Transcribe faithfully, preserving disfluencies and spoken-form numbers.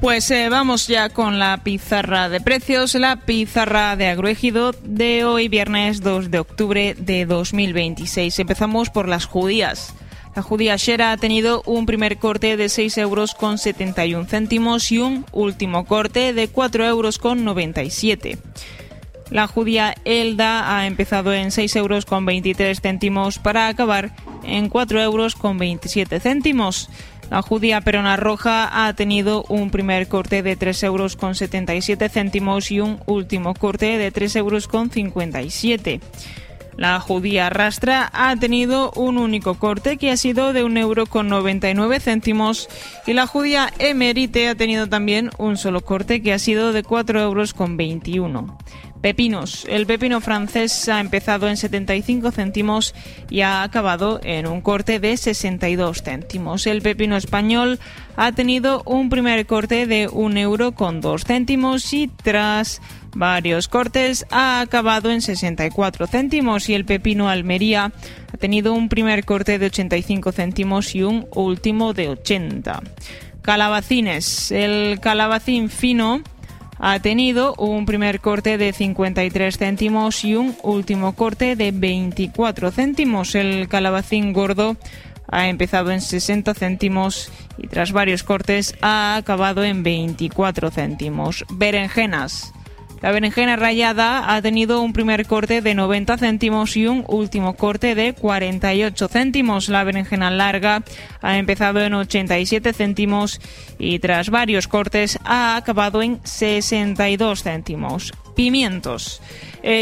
Pues eh, vamos ya con la pizarra de precios, la pizarra de Agroejido de hoy, viernes dos de octubre de dos mil veintiséis. Empezamos por las judías. La judía Shera ha tenido un primer corte de seis euros con setenta y un céntimos y un último corte de cuatro euros con noventa y siete. La judía Elda ha empezado en seis euros con veintitrés céntimos para acabar en cuatro euros con veintisiete céntimos. La judía Perona Roja ha tenido un primer corte de tres euros con setenta y siete céntimos y un último corte de tres euros con cincuenta y siete. La judía Rastra ha tenido un único corte que ha sido de un euro con noventa y nueve céntimos y la judía Emerite ha tenido también un solo corte que ha sido de cuatro euros con veintiuno. Pepinos. El pepino francés ha empezado en setenta y cinco céntimos y ha acabado en un corte de sesenta y dos céntimos. El pepino español ha tenido un primer corte de un euro con dos céntimos y tras varios cortes ha acabado en sesenta y cuatro céntimos. Y el pepino Almería ha tenido un primer corte de ochenta y cinco céntimos y un último de ochenta. Calabacines. El calabacín fino ha tenido un primer corte de cincuenta y tres céntimos y un último corte de veinticuatro céntimos. El calabacín gordo ha empezado en sesenta céntimos y tras varios cortes ha acabado en veinticuatro céntimos. Berenjenas. La berenjena rallada ha tenido un primer corte de noventa céntimos y un último corte de cuarenta y ocho céntimos. La berenjena larga ha empezado en ochenta y siete céntimos y tras varios cortes ha acabado en sesenta y dos céntimos. Pimientos. Eh,